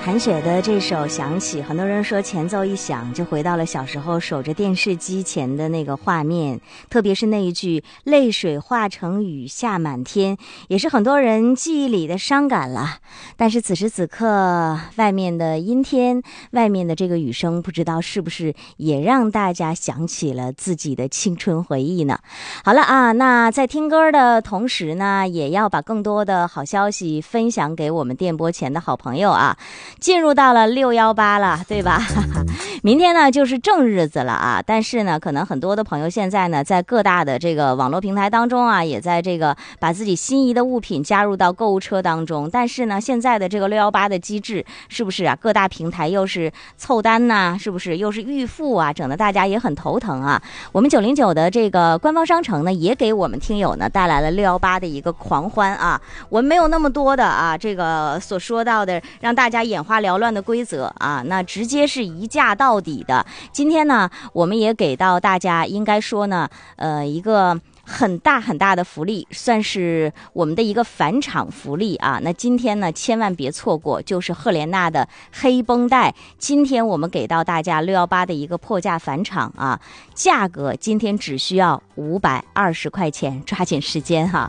韩雪的这首响起，很多人说前奏一响就回到了小时候守着电视机前的那个画面，特别是那一句泪水化成雨下满天，也是很多人记忆里的伤感了。但是此时此刻外面的阴天，外面的这个雨声，不知道是不是也让大家想起了自己的青春回忆呢？好了啊，那在听歌的同时呢，也要把更多的好消息分享给我们电波前的好朋友啊。进入到了618了，对吧？明天呢就是正日子了啊，但是呢可能很多的朋友现在呢在各大的这个网络平台当中啊，也在这个把自己心仪的物品加入到购物车当中，但是呢现在的这个618的机制是不是啊，各大平台又是凑单呐，是不是又是预付啊，整得大家也很头疼啊。我们909的这个官方商城呢也给我们听友呢带来了618的一个狂欢啊，我们没有那么多的啊这个所说到的让大家眼花缭乱的规则啊，那直接是一价到底的。今天呢我们也给到大家应该说呢一个很大很大的福利，算是我们的一个返场福利啊。那今天呢千万别错过，就是赫莲娜的黑绷带，今天我们给到大家618的一个破价返场啊，价格今天只需要520块钱，抓紧时间哈。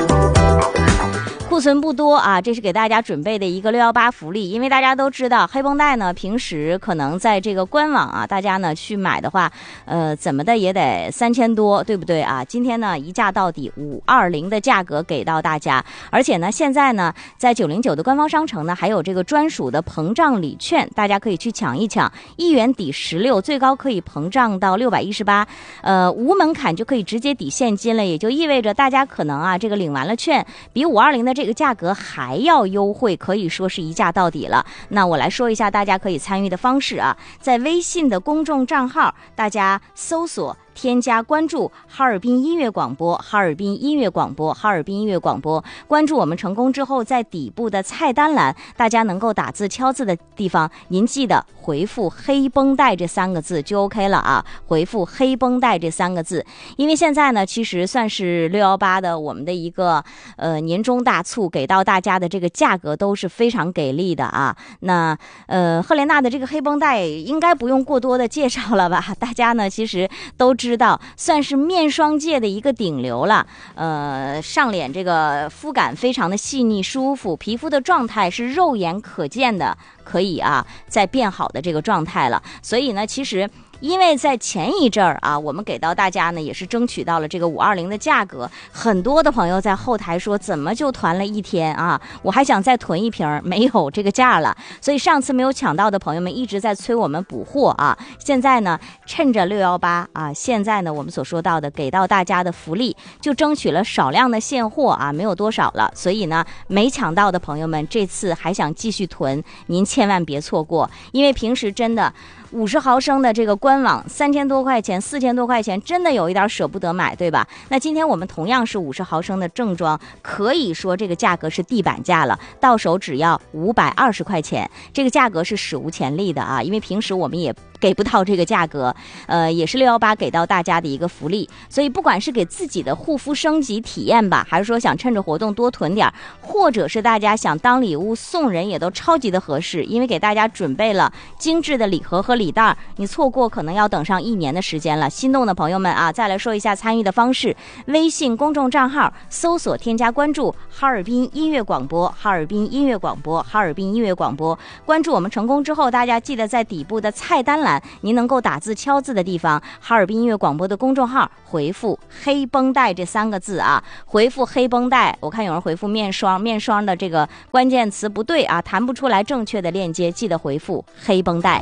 库存不多啊，这是给大家准备的一个618福利。因为大家都知道黑绷带呢平时可能在这个官网啊大家呢去买的话怎么的也得3000多，对不对啊？今天呢一价到底520的价格给到大家，而且呢现在呢在909的官方商城呢还有这个专属的膨胀礼券，大家可以去抢一抢，1元抵16，最高可以膨胀到618，无门槛就可以直接抵现金了，也就意味着大家可能啊这个领完了券比520的这个价格还要优惠，可以说是一价到底了。那我来说一下大家可以参与的方式啊，在微信的公众账号大家搜索添加关注哈尔滨音乐广播，哈尔滨音乐广播，哈尔滨音乐广播，关注我们成功之后，在底部的菜单栏大家能够打字敲字的地方，您记得回复黑绷带这3个字就 OK 了啊，回复黑绷带这3个字。因为现在呢其实算是618的我们的一个年终大促，给到大家的这个价格都是非常给力的啊。那赫莲娜的这个黑绷带应该不用过多的介绍了吧，大家呢其实都知道算是面霜界的一个顶流了。上脸这个肤感非常的细腻舒服，皮肤的状态是肉眼可见的可以啊再变好的这个状态了。所以呢其实因为在前一阵儿啊，我们给到大家呢也是争取到了这个520的价格，很多的朋友在后台说怎么就团了一天啊，我还想再囤一瓶，没有这个价了。所以上次没有抢到的朋友们一直在催我们补货啊，现在呢趁着618啊，现在呢我们所说到的给到大家的福利就争取了少量的现货啊，没有多少了。所以呢没抢到的朋友们这次还想继续囤，您千万别错过，因为平时真的50毫升的这个官网3000多块钱4000多块钱，真的有一点舍不得买，对吧？那今天我们同样是50毫升的正装，可以说这个价格是地板价了，到手只要520块钱，这个价格是史无前例的啊！因为平时我们也给不到这个价格，也是618给到大家的一个福利。所以不管是给自己的护肤升级体验吧，还是说想趁着活动多囤点，或者是大家想当礼物送人，也都超级的合适。因为给大家准备了精致的礼盒和礼袋，你错过可能要等上1年的时间了。心动的朋友们啊，再来说一下参与的方式：微信公众账号搜索添加关注哈尔滨音乐广播，哈尔滨音乐广播，哈尔滨音乐广播。关注我们成功之后，大家记得在底部的菜单栏您能够打字敲字的地方，哈尔滨音乐广播的公众号回复黑绷带这3个字啊，回复黑绷带。我看有人回复面霜，面霜的这个关键词不对啊，弹不出来正确的链接，记得回复黑绷带。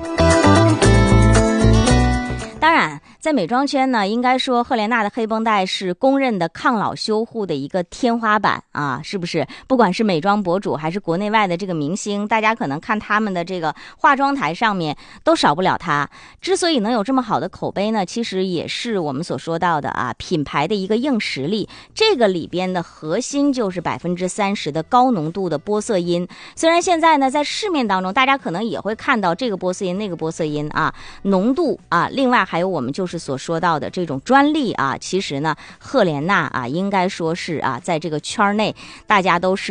当然在美妆圈呢，应该说赫莲娜的黑绷带是公认的抗老修护的一个天花板啊，是不是？不管是美妆博主还是国内外的这个明星，大家可能看他们的这个化妆台上面都少不了它。之所以能有这么好的口碑呢，其实也是我们所说到的啊，品牌的一个硬实力。这个里边的核心就是30%的高浓度的玻色因。虽然现在呢在市面当中大家可能也会看到这个玻色因那个玻色因啊，浓度啊，另外还有我们就是所说到的这种专利啊，其实呢赫莲娜啊应该说是啊在这个圈内大家都是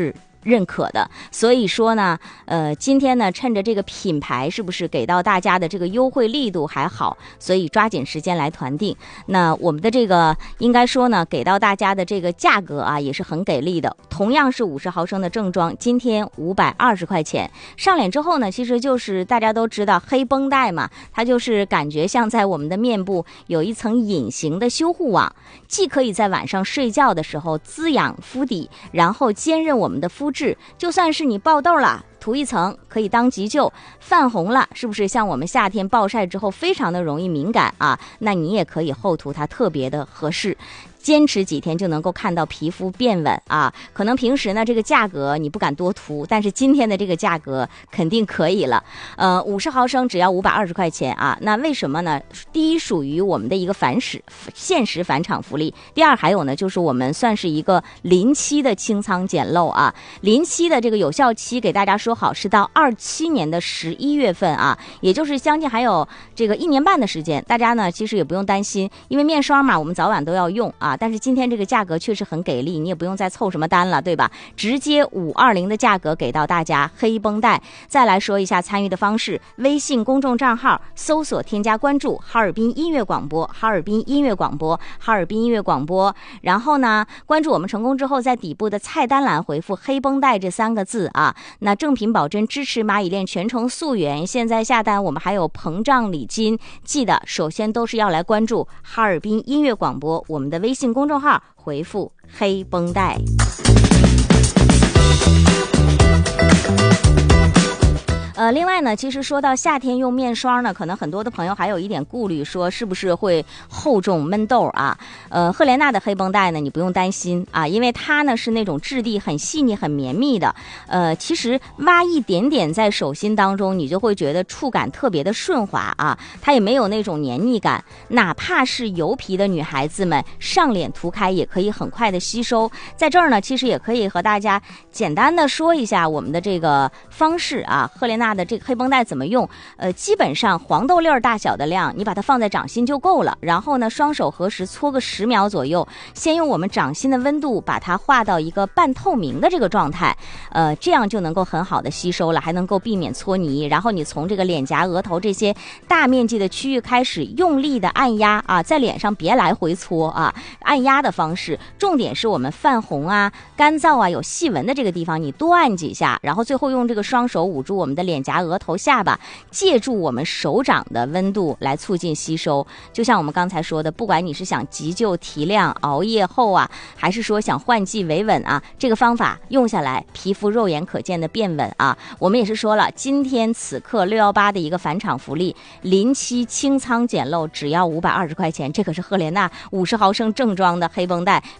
认可的。所以说呢，今天呢，趁着这个品牌是不是给到大家的这个优惠力度还好，所以抓紧时间来团订。那我们的这个应该说呢，给到大家的这个价格啊，也是很给力的。同样是50毫升的正装，今天520块钱。上脸之后呢，其实就是大家都知道黑绷带嘛，它就是感觉像在我们的面部有一层隐形的修护网，既可以在晚上睡觉的时候滋养肤底，然后坚韧我们的肤质，就算是你爆痘了，涂一层可以当急救，泛红了，是不是像我们夏天暴晒之后非常的容易敏感啊？那你也可以厚涂，它特别的合适。坚持几天就能够看到皮肤变稳啊！可能平时呢这个价格你不敢多涂，但是今天的这个价格肯定可以了。50毫升只要520块钱啊！那为什么呢？第一，属于我们的一个限时返厂福利；第二，还有呢就是我们算是一个临期的清仓捡漏啊。临期的这个有效期给大家说好是到27年的11月份啊，也就是将近还有这个1年半的时间。大家呢其实也不用担心，因为面霜嘛我们早晚都要用啊。但是今天这个价格确实很给力，你也不用再凑什么单了，对吧？直接520的价格给到大家黑绷带。再来说一下参与的方式，微信公众账号搜索添加关注哈尔滨音乐广播，哈尔滨音乐广播，哈尔滨音乐广播。然后呢，关注我们成功之后，在底部的菜单栏回复黑绷带这3个字啊。那正品保真支持蚂蚁链全程溯源，现在下单我们还有膨胀礼金。记得首先都是要来关注哈尔滨音乐广播我们的微信公众号，回复黑绷带。另外呢，其实说到夏天用面霜呢，可能很多的朋友还有一点顾虑，说是不是会厚重闷痘啊？赫莲娜的黑绷带呢，你不用担心啊，因为它呢是那种质地很细腻、很绵密的。其实挖一点点在手心当中，你就会觉得触感特别的顺滑啊，它也没有那种黏腻感。哪怕是油皮的女孩子们，上脸涂开也可以很快的吸收。在这儿呢，其实也可以和大家简单的说一下我们的这个方式啊，赫莲娜的这个黑绷带怎么用？基本上黄豆粒儿大小的量，你把它放在掌心就够了。然后呢，双手合十搓个10秒左右，先用我们掌心的温度把它化到一个半透明的这个状态，这样就能够很好的吸收了，还能够避免搓泥。然后你从这个脸颊、额头这些大面积的区域开始用力的按压啊，在脸上别来回搓啊，按压的方式，重点是我们泛红啊、干燥啊、有细纹的这个地方，你多按几下，然后最后用这个双手捂住我们的脸颊、额头、下巴，借助我们手掌的温度来促进吸收。就像我们刚才说的，不管你是想急救提亮、熬夜后啊，还是说想换季维稳啊，这个方法用下来，皮肤肉眼可见的变稳啊。我们也是说了，今天此刻618的一个返厂福利，临期清仓捡漏只要520块钱，这可是赫莲娜50毫升正装的黑绷带。